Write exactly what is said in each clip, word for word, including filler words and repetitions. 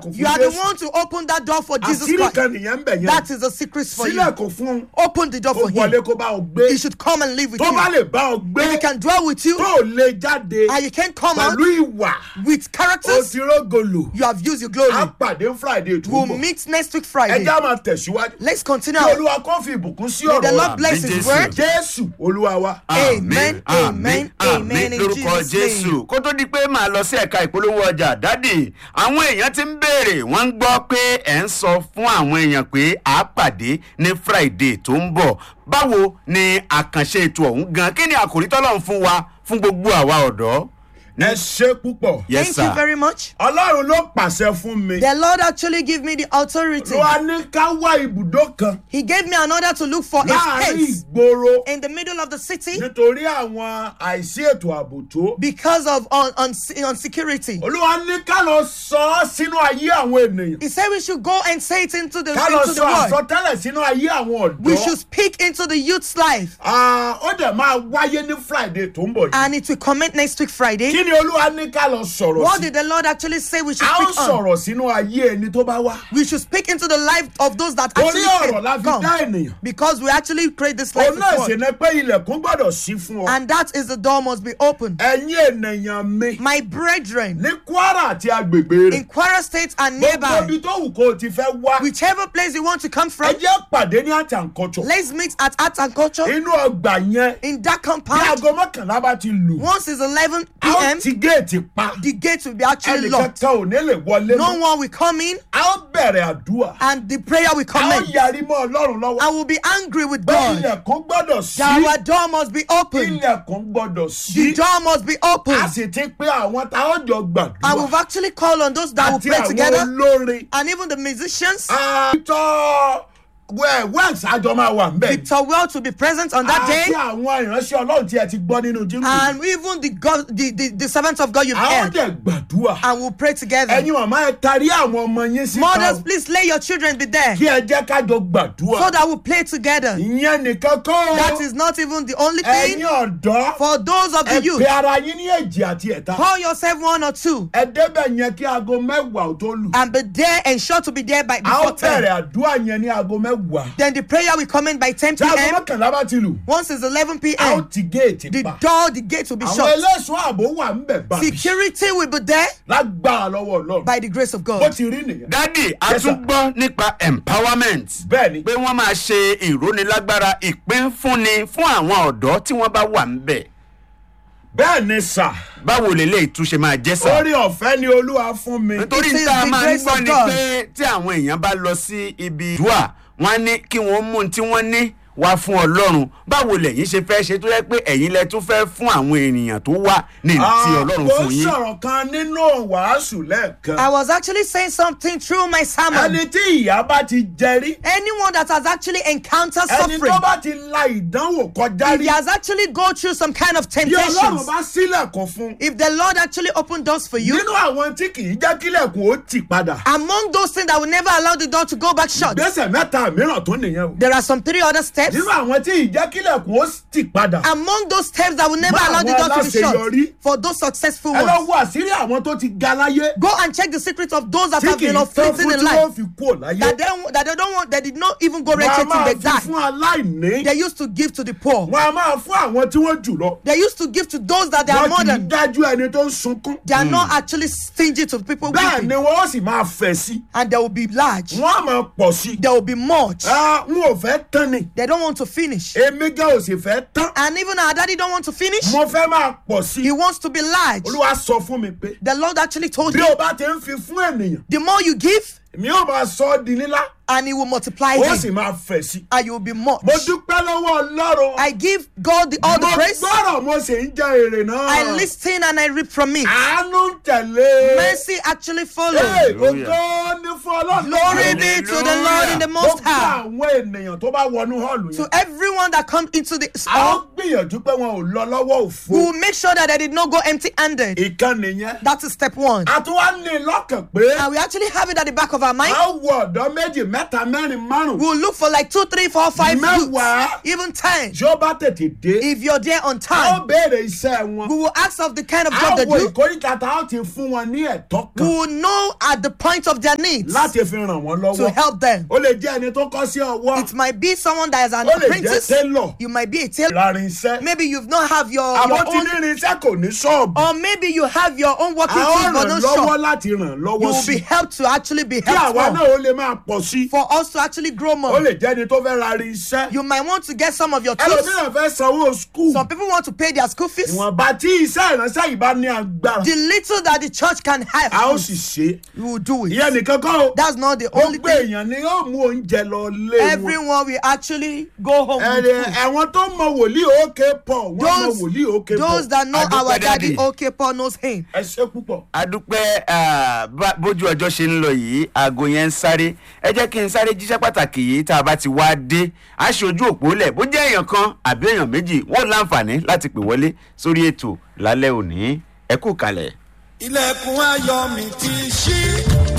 sílẹ̀kùn fún You are the Jésù. one to open that door for Jesus Àṣírí Christ. kan nìyẹn ń bẹ̀ yẹn. That is a secret for you. Sílẹ̀kùn fún Open the door kó for him. wọlé kó bá ọ gbé. He should come and live with Tó bá you. lè bá ọ gbé. If he can dwell with you Tó lè jáde and you can't come out pẹ̀lú ìwà. with Ó characters, ti rógòlò. you have used your glory. Á pàdé Friday tó We'll ń bọ̀. meet next week Ẹ Friday. já máa tẹ̀síwájú. Let's continue. Kí Olúwa kó fi ìbùkún sí May the ọ̀rọ̀ Lord wa. bless Àmín, his Jésù. word. Jésù Olúwa wa. Amen, amen, amen, in lórúkọ Jesus' name. Jésù. Kó tó di pé màá lọ sí ẹ̀ka ìpolówó ọjà dádì àwọn èèyàn ti ń béèrè wọ́n ń gbọ́ pé ẹ̀ ń sọ fún àwọn èèyàn pé à á pàdé ní Friday tó ń bọ̀. Báwo ni àkànṣe ètò ọ̀hún gan? Kí ni àkòrí tọ́lọ́run fún wa fún gbogbo àwa ọ̀dọ́? Ẹ ṣé púpọ̀. Yes, Thank you sir. very much. Ọlọ́run ló pàṣẹ fún mi. The Lord actually gave me the authority. Ló wá ní ká wá ibùdó kan He gave me an order to look for a láàárín space ìgboro in the middle of the city nítorí àwọn àìsí ètò ààbò tó. because of on, on, on security. Olúwa ní ká lọ sọ ọ́ sínú ayé àwọn ènìyàn. He said we should go and say it into the, Ká lọ into the sọ world. àsọtẹ́lẹ̀ sínú ayé àwọn We ọ̀dọ́. should speak into the youth's life. Ah, Ó dẹ̀ máa wáyé ní Friday tó ń bọ̀ yìí. And it will comment next week Friday. Kí ni Olúwa ní ká lọ sọ̀rọ̀ What sí? did the Lord actually say we should A ó speak on? sọ̀rọ̀ sínú ayé ẹni tó bá wá. We should speak into the life of those that Torí actually ọ̀rọ̀ la came, fi dá come. ènìyàn. Because we actually create this life Òun náà sì with God. ní pé ilẹ̀kùn gbọ́dọ̀ ṣí fún ọ. And that is the door must be open. Ẹ̀yin ènìyàn mi My brethren, ní Kwara àti agbègbè rẹ̀. in Kwara State and Gbogbo nearby, ibi tó wù kó o ti fẹ́ wá. whichever place you want to come Ẹ from, jẹ́ pàdé ní àtàǹkọ́tọ̀. let's meet at Art and Culture Inú ọgbà yẹn in that bí compound. aago mọ́kànlá bá ti lù. Once it's eleven A ó p.m., ti géètì pa. the gate will be actually Ẹnìkan locked. kan ò ní lè wọlé No mọ́. one will come in A ó bẹ̀rẹ̀ àdúrà. and the prayer will A ó commence. yarí mọ́ Ọlọ́run lọ́wọ́. I will be angry with Pé God. ilẹ̀kùn gbọ́dọ̀ sí. That our door must be open. Ilẹ̀kùn gbọ́dọ̀ sí. The door must be open. A sì ti pé àwọn tá a ó jọ And we've gbàdúrà. actually called on those that will Àti pray àwọn together olórin. and even the musicians. Àtọ́ wẹ́ẹ̀sì àjọ máa wà ń bẹ̀. Victor Well to be present on that Àti day. àwọn ìránṣẹ́ Ọlọ́run tí ẹ ti gbọ́ nínú jíngù. And even the God, the, the, the servants of God you've A ó heard. dẹ̀ gbàdúrà. And we'll pray together. Ẹ̀yin màmá ẹ tarí àwọn ọmọ yín síta. Mothers, please let your children be there Kí ẹ jẹ́ ká jọ gbàdúrà. so that we'll play together. Ìyẹn nìkan kọ́. That is not even the only Ẹ̀yin thing. ọ̀dọ́. For those of the Ẹ youth, pe ara yín ní èjì àti ẹ̀ta. call yourself one or two Ẹ débẹ̀ yẹn kí aago mẹ́wàá ò tó lù. and be there and sure to be there by A ó before ten. bẹ̀rẹ̀ àdúrà yẹn ní aago mẹ́wàá. Then the prayer will come in by ten Tí aago p.m. mọ́kànlá bá ti lù. Once it's eleven A ó p.m., ti géètì the pa. door, the gate will be Àwọn shut. ẹlẹ́ṣọ́ ààbò wà ń bẹ̀ báyìí. Security will be there Lágbára lọ́wọ́ Ọlọ́run. by the grace of Bó God. ti rí nìyẹn. Dádì a Yes, sir. tún gbọ́ nípa empowerment. Bẹ́ẹ̀ni. Pé wọ́n máa ṣe ìrónilágbára ìpínfúnni fún àwọn ọ̀dọ́ tí wọ́n bá wà ń bẹ̀. Bẹ́ẹ̀ni sà. Báwo lèlé ìtúnṣe máa jẹ́ sà? Orí ọ̀fẹ́ ni Olúwa fún mi. Nítorí It is tá a the máa ń grace gbọ́ of ni God. pé tí àwọn èèyàn bá lọ sí ibi ìdúà wọ́n á ní kí wọ́n mú ohun tí wọ́n ní wá fún Ọlọ́run. Báwo lẹ̀yin ṣe fẹ́ ṣe tó yẹ pé ẹ̀yin lẹ tún fẹ́ fún àwọn ènìyàn tó wá ní ti Ọlọ́run fún yín? Mo sọ̀rọ̀ kan nínú wàásù lẹ́ẹ̀kan. I was actually saying something through my sermon. Ẹni tí ìyà bá ti jẹ rí. Anyone that has actually encountered Ẹni suffering, tó bá ti la ìdánwò kọjá if he rí. has actually go through some kind of Bí Ọlọ́run temptations, bá sílẹ̀kùn fún. if the Lord actually opened doors for you, Nínú àwọn tí kì í jẹ́ kílẹ̀kùn ó tì padà. among those things that will never allow the door to go back shut, Gbèsè mẹ́ta mìíràn tó nìyẹn o. there are some three other steps. Nínú àwọn tí ìjẹ́ kílẹ̀kùn ó tì padà. Among those steps that will never Mọ allow the àwọn door to be shut, aláṣeyọrí. for those successful Ẹ lọ ones, wo àṣírí àwọn tó ti ga láyé. go and check the secret of those that Tí have kì been í tán afflicted fún in tí wọ́n life, fi kúrò láyé. that they, that they don't want, that did not even go Wọ́n á retreating, máa they fi died. fún aláìní. They used to give to the poor. Wọ́n á máa fún àwọn tí wọ́n jù lọ. They used to give to those that they are Wọ́n more kì í than. dájú ẹni tó ń sunkún. They are not actually stingy to people Bẹ́ẹ̀ weeping, ni wọ́n ó sì máa fẹ̀ sí. and they will be large. Wọ́n á máa pọ̀ sí. There will be much. Ah, n ò fẹ́ tán ni. They don't want to finish, Èmi gan ò sì fẹ́ tán. and even our daddy don't want to finish. Mo fẹ́ máa pọ̀ sí. He wants to be large. Olúwa sọ fún mi pé The Lord actually told bí him, o bá ti ń fi fún ènìyàn, the more you give, èmi yóò máa sọ ọ́ di lílá. and he will multiply Ó him, sì máa fẹ̀ sí. and you will be much. Mo dúpẹ́ lọ́wọ́ Ọlọ́run. I give God the, all the Mo praise. gbọ́rọ̀ mo sì ń jẹ èrè náà. I listen and I reap from it. Àánú ń tẹ̀lé. Mercy actually follows. Hey, Hallelujah. ògo ni fún fún ọlọ́run. Glory be to the Lord in the Most gbogbo High. àwọn ènìyàn tó bá wọnú hall To yẹn. everyone that comes into the a ó hall, gbìyànjú pé wọn ò lọ lọ́wọ́ òfo. we will make sure that they did not go empty-handed. ìkànnì yẹn. That is step one. a tún wá ní lọ́kàn pé. And we actually have it at the back of our a mind. ó wọ ọ̀dọ́ méjì mẹ́ta mẹ́rin márùn-ún. We'll look for like two, three, four, five Mẹ́wàá. youths, even ten. tí ó bá tètè dé. If you're there on a ó time, béèrè iṣẹ́ wọn. we will ask of the kind of a job ó they wo do. ìkórìtà tá a ó ti fún wọn ní ẹ̀tọ́ We kan. will know at the point of their needs láti fi ràn wọ́n to lọ́wọ́. help them. ó lè jẹ́ ẹni tó kọ́ sí ọwọ́. It might be someone that is an ó lè jẹ́ apprentice. télọ̀. You might be a tailor. láàrin iṣẹ́. Maybe you've not have your, your àbọ̀ tí own, ní irinṣẹ́ kò ní ṣọ́ọ̀bù. or maybe you have your own a working ó tools but ràn no lọ́wọ́ shop. láti ràn You lọ́wọ́ will be sí. helped to actually be kí àwa helped náà for, ó lè máa pọ̀ sí. for us to actually grow ó more. lè jẹ́ ẹni tó fẹ́ ra irinṣẹ́. You might want to get some of your tools. ẹlòmíràn fẹ́ sanwó skul. Some people want to pay their school fees. ìwọ̀nba tí iṣẹ́ ìránṣẹ́ yìí bá ní agbára. The little that the church can have, a ó sì ṣe. we will do ìyẹn it. nìkan kọ́ o. That's not the only gbogbo thing. èèyàn ni yóò mú oúnjẹ lọ lé wọn. Everyone will actually go home with ẹ̀rẹ̀ food. àwọn tó mọ wòlíì òkè pọ̀ wọ́n mọ Those, wòlíì òkè pọ̀. those that know Adúpẹ́ our daddy, Daddy. okay, Paul knows him. ẹ ṣe púpọ̀. adúpẹ́ ah, bá- bójú ọjọ́ ṣe ń lọ yìí aago yẹn ń sáré ẹ jẹ́ kí n sáré jíṣẹ́ pàtàkì yìí tá a bá ti wá dé a ṣe ojú òpó lẹ̀ bó jẹ́ èèyàn kan àbí èèyàn méjì wọ́n láǹfààní láti pè wọlé sórí ètò lálẹ́ òní ẹ kú kalẹ̀. ilẹ̀kùn ayọ̀ mi ti ṣí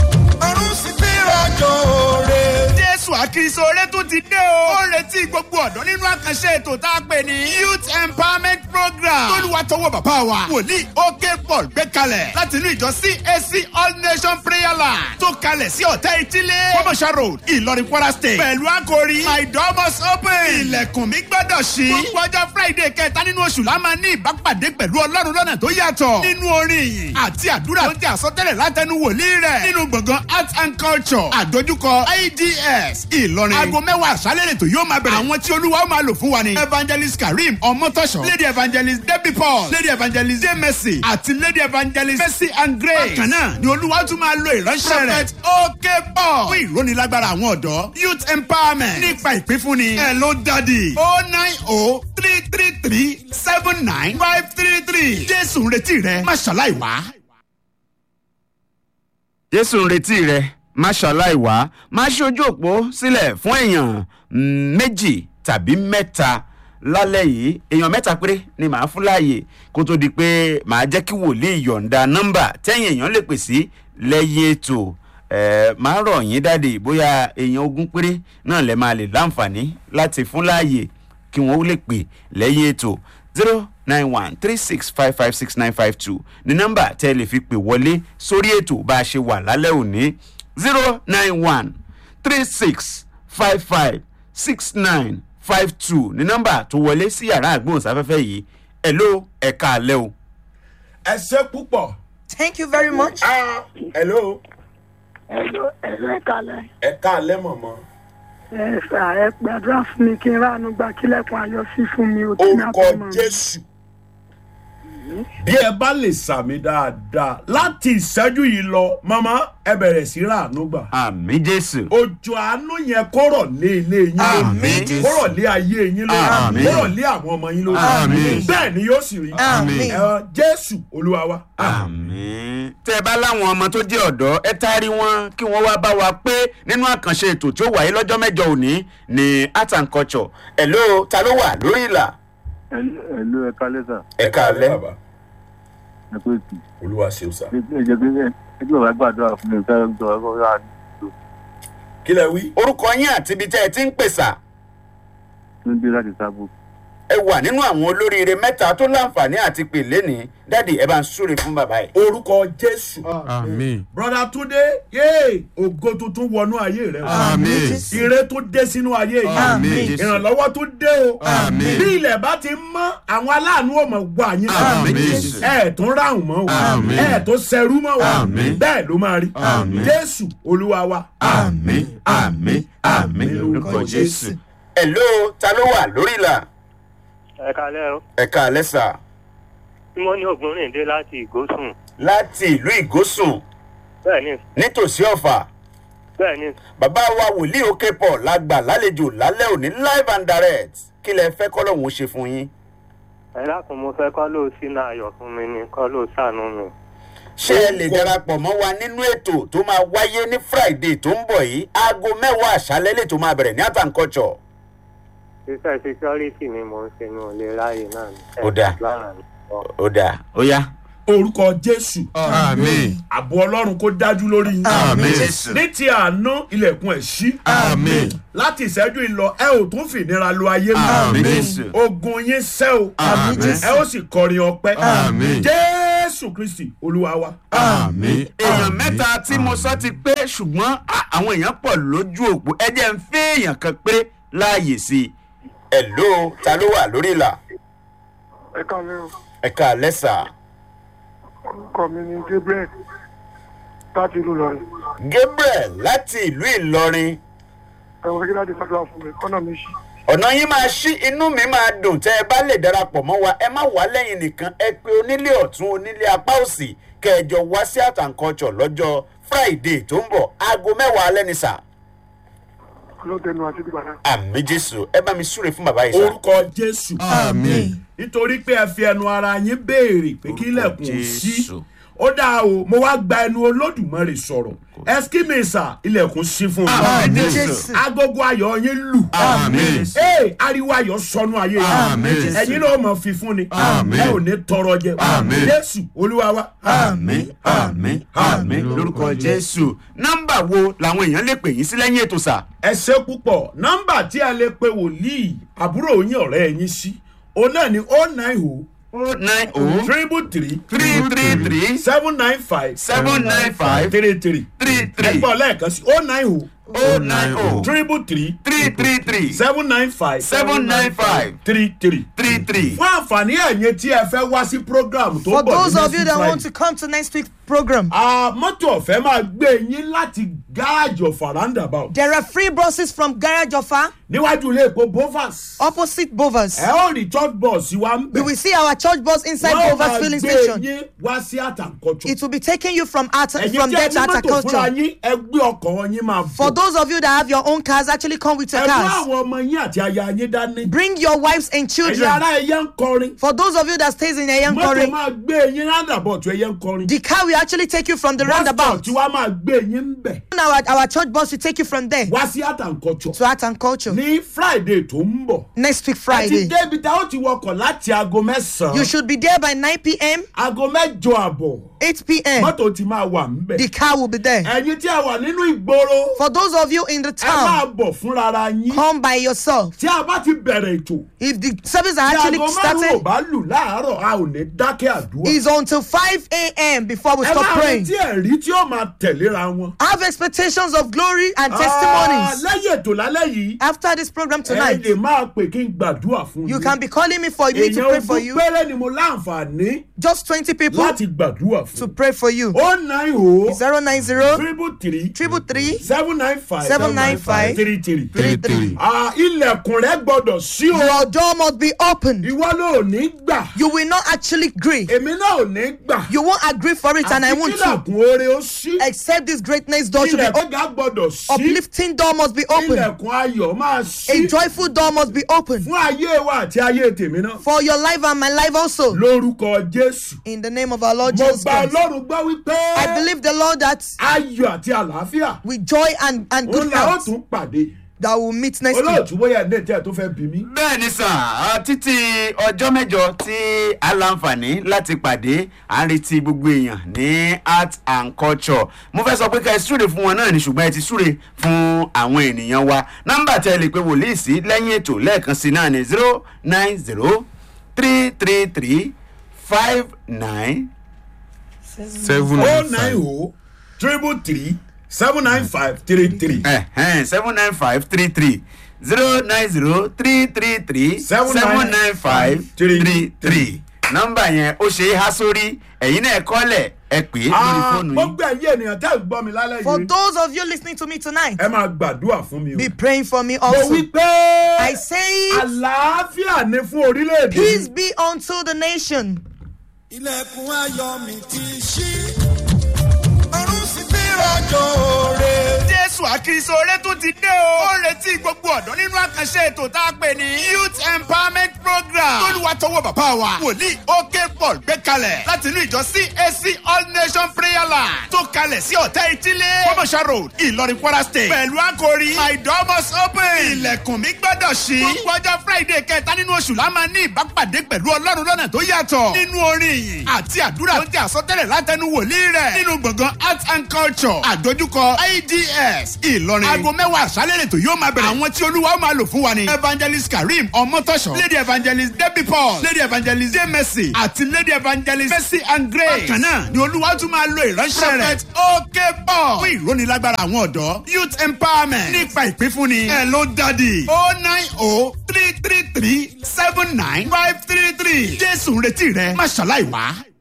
ọ̀run sì bí rọ̀jò rè. jésù àkìsọ oré tún ti dé o. ó ń retí gbogbo ọ̀dọ́ nínú àkànṣe ètò tá a pè ní youth empowerment program. tólúwa tọwọ́ bàbá wa wòlíì òkè paul gbé kalẹ̀ láti inú ìjọ cac all nation prayer line tó kalẹ̀ sí ọ̀tá ìtílé kọ́mọ̀ṣà road ìlọrin kwara state. pẹ̀lú àkòrí my door must open. ilẹ̀kùn mi gbọ́dọ̀ ṣí. gbogbo ọjọ́ friday kẹta nínú oṣù la máa ní ìbápàdé pẹ̀lú ọlọ́run lọ́nà tó yàtọ̀. nínú orin yìí àti àdúrà tó ń tẹ àsọtẹ́lẹ̀ látẹnu wòlíì rẹ̀. nínú gbọ̀ngàn art and culture àdójúkọ I D S ìlọrin. aago mẹ́wàá àṣálẹ̀ lẹ́tò yóò máa bẹ̀rẹ̀. àwọn tí olúwa ó máa lò fún wa ni. evangelist karim ọmọtọ́ṣọ. lady evangelist debbie paul. lady evangelist j mercy. àti lady evangelist mercy and grace. bákan náà ni olúwa tún máa lo ìránṣẹ́ rẹ̀. prophet ok paul. fún ìrónilágbára àwọn ọ̀dọ́. youth empowerment. nípa ìpínfúnni. hello daddy. oh nine oh three three three seven nine five three three. jésù ń retí rẹ má ṣàlàyé wá. jésù ń retí rẹ má ṣàláì wá má ṣojú òpó sílẹ̀ fún èèyàn mm, méjì tàbí mẹ́ta lálẹ́ yìí èèyàn mẹ́ta péré ni màá fún láàyè kó tó di pé màá jẹ́ kí wòlíì yọ̀ǹda nọ́mbà tẹ́yìn èèyàn lè pè sí lẹ́yìn ètò ẹ̀ máa rọ̀ yín dáde bóyá èèyàn ogún péré náà lè máa lè láǹfààní láti fún láàyè kí wọ́n lè pè lẹ́yìn ètò zero nine one three six five five six nine five two ní nọ́mbà tẹ́ ẹ lè fi pè wọlé sórí ètò bá a ṣe wà lálẹ́ òní zero nine one three six five five six nine five two ní nọ́mbà tó wọlé sí yàrá àgbóhùnsáfẹ́fẹ́ yìí ẹ̀ ló ẹ̀ka alẹ́ o. ẹ ṣe púpọ̀. Thank you very much. ah hello. Hello, hello, ẹ kalẹ̀. ẹ káalẹ́ mọ̀mọ́. Ẹ sà ẹ gbàdúrà fún mi kí n ránu gba kílẹ̀kùn ayọ̀ sí fún mi. orúkọ jésù. bí ẹ bá lè sàmì dáadáa láti ìṣẹ́jú yìí lọ màmá ẹ bẹ̀rẹ̀ sí ràánú gbà. àmì jésù. òjò àánú yẹn kórọ̀ lé ilé yín Àmín, lórí Jésù. kórọ̀ lé ayé yín lórí Àmín. kórọ̀ lé àwọn ọmọ yín lórí Àmín. bẹ́ẹ̀ ni yóò sì rí. Àmín. Ẹ, jésù olúwa wa. àmì. tẹ́ ẹ bá láwọn ọmọ tó jẹ́ ọ̀dọ́ ẹ taari wọn kí wọ́n wá bá wa pé nínú àkànṣe ètò tí ó wáyé lọ́jọ́ mẹ́jọ òní ní art and culture ẹ̀ ló ta ló wà lórí ìlà. ẹlò ẹka lẹsà ẹ káalẹ́. bàbá ẹkọ ètò olúwa ṣe o sá. ẹjẹ pé ẹjẹ bàbá gbàdúrà fún mi fẹẹ sọ ẹkọ rà ní kí lẹ wí. orúkọ yín àti ibi tẹ́ ẹ ti ń pèsà. tó ń dé láti sábò. ẹ wà nínú àwọn olóríire mẹ́ta tó láǹfààní àti pè lénìí dáàdì ẹ bá ń súre fún bàbá yìí. orúkọ jésù. Àmín. broda túndé yéé ògo tuntun wọnú ayé rẹ. Àmín. ire tó dé sínú ayé yìí. Àmín. ìrànlọ́wọ́ tó dé o. Àmín. bí ilẹ̀ bá ti mọ́ àwọn aláàánú ò mọ̀ gbọ́ àyín. Àmín, Jésù. ẹ tó ráhùn mọ́ o. Àmín. ẹ tó sẹ́rú mọ́ o. Àmín. bẹ́ẹ̀ ló máa rí. Àmín. jésù olúwa wa. Àmín. Àmín. Àmín. Lórúkọ Jésù. ẹ ló ta ló wà lórí ìlà. ẹ kalẹ́ o ẹ káalẹ́ sà. tí wọ́n ní ògúnrìndé láti ìgòsùn láti ìlú ìgòsùn bẹ́ẹ̀ ni nítòsí ọ̀fà. bẹ́ẹ̀ ni bàbá wa wòlíì òkè pọ̀ la gbà lálejò lálẹ́ òní live and direct kí lẹ fẹ́ kọ́ lóun ṣe fún yín. ẹ dákun mo fẹ́ kọ́ ló sínú ayọ̀ fún mi ni kọ́ ló sànú mi. ṣé ẹ lè darapọ̀ mọ́ wa nínú ètò tó máa wáyé ní friday tó ń bọ̀ yìí aago mẹ́wàá àṣálẹ́ lè tó máa bẹ̀rẹ̀ ní art and culture. iṣẹ́ security ni mo ń ṣe ní olè ráyè náà ni. Ó dáa. ó dáa ó yá. orúkọ jésù Àmín. àbò ọlọ́run kó dájú lórí yín. Àmín. ní ti àánú ilẹ̀kùn ẹ̀ ṣí. Àmín. láti ìṣẹ́jú ìlọ ẹ ò tún fìnira lo ayé Àmín. mọ́. ogun yín sẹ́ o. Àmín. ẹ ó sì kọrin ọpẹ́. Àmín. jésù kristi olúwa wa. Àmín. èèyàn mẹ́ta tí mo sọ ti pé ṣùgbọ́n ah, àwọn èèyàn pọ̀ lójú òpó ẹ jẹ́ ń fẹ́ èèyàn kan pé láàyè sí i. ẹ̀ ló ta ló wà lórí ìlà ẹ káàlẹ́ o ẹ̀ka lẹ́sà. orúkọ mi ni gabriel láti ìlú ìlọrin gabriel láti ìlú ìlọrin. ẹ̀wọ̀n gẹ́gẹ́ láti ṣàdúrà fún mi kọ́nà mi ṣí. ọ̀nà yín máa ṣí inú mi máa dùn tẹ́ ẹ bá lè darapọ̀ mọ́ wa ẹ má wá lẹ́yìn nìkan ẹ pé onílé ọ̀tún onílé apá òsì kẹjọ wá sí art and culture lọ́jọ́ friday tó ń bọ̀ aago mẹ́wàá alẹ́ ni sà. olóòtẹnu àti ìdìbò náà. àmì jésù ẹ bá mi súre fún bàbá yìí sà. orúkọ jésù. Àmín. nítorí pé ẹ fi ẹnu ara yín béèrè pé kí ilẹ̀kùn sí. ó dáa o mo wá gba ẹnu olódùmarè sọ̀rọ̀ ẹskímẹ̀sà ilẹ̀kùn sí fún mi. Àmín jésù. agogo ayọ̀ yín lù. Àmín. ee ariwo ayọ̀ sọnù ayé Àmín yín. Jésù. ẹ̀yin náà mọ̀ fi fún ni. Àmín. ẹ ò ní tọrọ jẹ. Àmín. jésù olúwa wa. àmì àmì àmì lórúkọ jésù. nọ́mbà wo làwọn èèyàn lè pè yín sí lẹ́yìn ètò sà. ẹ ṣe púpọ̀ nọ́mbà tí a lè pe wòlíì àbúrò yín ọ̀rẹ́ yín sí òun náà ni o nine o o nine o triple three three three three seven nine five seven nine five three three three three ẹgbọ́n lẹ́ẹ̀kan sí o nine o o nine o triple three three three three seven nine five seven nine five three three. three three. fún àǹfààní ẹ̀yin tí ẹ fẹ́ wá sí program tó For bọ̀ those ní of you next that want Friday. to come to next week's program, Ah, mọ́tò ọ̀fẹ́ máa gbé yín láti gáàjì ọ̀fà roundabout there are free buses from Garage Offa, níwájú ilé epo bovas. opposite Bovas. ẹ ó rí church bus wa ń You bẹ̀. will see our church bus inside wọ́n Bovas máa filling gbé station. yín wá sí àtàkọ́jọ́. It will be taking you from Ata, ẹ̀yin from tí there ẹ to ní mọ́tò fúnra Ataculture. yín ẹ gbé ọkọ̀ yín máa For bọ̀. those of you that have your own cars, actually come with your ẹ mú cars. àwọn ọmọ yín àti aya yín dání. Bring your wives and ẹ̀yin children. ará ẹyẹ ń kọrin. For those of you that stays in mọ́tò Eyankore, máa gbé yín roundabout ẹyẹ ń kọrin. the car will actually take you from the bus stop roundabout. tí wàá máa gbé yín ń bẹ̀. Our, our church bus will take you from there wá sí àtàkọ́jọ́. to Ataculture ní friday tó ń bọ̀. next week àti Friday. débi tá ó ti wọkọ̀ láti aago You mẹ́sàn-án. should be there by nine p.m., aago mẹ́jọ àbọ̀. eight p.m. mọ́tò ti máa wà ń bẹ̀. The car will be there. ẹ̀yin tí a wà nínú ìgboro. For those of you in the ẹ máa town, bọ̀ fúnra ara yín. come by yourself. tí a bá ti bẹ̀rẹ̀ ètò. If the service are tí actually aago márùn-ún ò started, bá lù láàárọ̀ a ò ní dákẹ́ àdúrà. is until five a.m. before we ẹ stop máa praying. retí ẹ̀rí tí ó máa tẹ̀léra wọn. Have expectations of glory and Ah, testimonies. lẹ́yìn ètò lálẹ́ yìí. After this program ẹ tonight, lè máa pè kí n gbàdúrà fún you can be calling me for me to èèyàn pray for ogún you. péré ni mo láǹfààní Just twenty people láti gbàdúrà to fún. pray for you. ó nine o zero nine zero triple three triple three seven nine five seven nine five three three. three three. Ah, ilẹ̀kùn rẹ gbọ́dọ̀ sí o. Your door must be opened. ìwọ ló ò ní gbà. You will not actually agree. èmi náà ò ní gbà. You won't agree for it, and I àfi won't too. kílẹ̀kùn oore ó sí. Except this greatness door should be ilẹ̀kùn open. ga gbọ́dọ̀ sí. Uplifting door must be open. ilẹ̀kùn ayọ̀ máa A sí. joyful door must be open fún ayé wa àti ayé tèmi náà. for your life and my life also. lórúkọ jésù. In the name of our Lord mo Jesus gba Christ. ọlọ́run gbọ́ wípé. I believe the Lord that ayọ̀ àti àlàáfíà. with joy and, and òun good la ó health tún pàdé. that will meet next week. olóòtú bóyá ní ètò ẹ̀ tó fẹ́ bí mi. bẹ́ẹ̀ ni sà títí ọjọ́ mẹ́jọ tí a láǹfààní láti pàdé à ń retí gbogbo èèyàn ní art and culture mo fẹ́ sọ pé ká ẹ súre fún wọn náà ni ṣùgbọ́n ẹ ti súre fún àwọn ènìyàn wa nọ́mbà tẹ́ ẹ lè pe wòlíì sí lẹ́yìn ètò lẹ́ẹ̀kan sí náà ni zero nine zero three three three five nine seven o nine nine five o triple three seven nine five three three. seven nine five three three zero nine zero three three three Seven seven nine five three three three nọ́mbà yẹn ó ṣe é há sórí ẹ̀yin náà kọ́lẹ̀ ẹ pè é lórí Ah, fóònù yìí. gbogbo ẹ̀yìn ènìyàn tẹ́ ẹ̀ gbọ́ mi lálẹ́ For yìí. those of you listening to me tonight, ẹ máa gbàdúrà fún mi o. be praying for me mo also. wí pé. I say, àlàáfíà ni fún orílẹ̀-èdè. peace be unto the nation. ilẹ̀kùn ayọ̀ mi ti ṣí ọ̀run sì bí rọ̀jò rè. jésù àkìsọ̀ rẹ tún ti dé o. ó retí retí gbogbo ọ̀dọ́ nínú àkànṣe ètò tá a pè ní youth empowerment program. tólúwa tọwọ́ bàbá wa wòlíì òkè paul gbé kalẹ̀ láti inú ìjọ c a c all nation prayer line tó kalẹ̀ sí ọ̀tẹ́ ìtílé kọ́mọ̀ṣà road ìlọrin kwara state pẹ̀lú àkòrí my door must open ilẹ̀kùn mi gbọ́dọ̀ ṣí. gbogbo ọjọ́ friday kẹta nínú oṣù la máa ní ìbápàdé pẹ̀lú ọlọ́run lọ́nà tó yàtọ̀ nínú orin yìí àti àdúrà tó jẹ́ àsọtẹ́lẹ̀ látẹnu wòlíì rẹ̀ nínú gbọ̀ngàn art and culture àdójúkọ i d s ìlọrin. aago mẹ́wàá àṣálẹ̀ lẹ́tọ̀ yóò máa bẹ̀rẹ̀. àwọn tí olúwa ó máa lò fún wa ni evangelist karim ọmọtọ́ṣọ́ lady evangelist debbie paul lady evangelist j mercy àti lady evangelist mercy and grace. bákan náà ni olúwa tún máa lo ìránṣẹ́ rẹ̀ prophet ok paul fún ìrónilágbára àwọn ọ̀dọ́ youth empowerment nípa ìpínfúnni ẹ̀ ló dádì oh nine oh three three three seven nine five three three jésù ń retí rẹ má ṣàlàyé wá.